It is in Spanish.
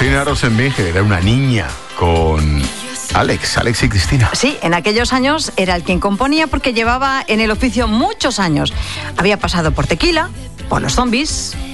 Cristina Rosenvinge era una niña con Alex y Cristina. Sí, en aquellos años era el quien componía porque llevaba en el oficio muchos años. Había pasado por Tequila, por Los Zombies,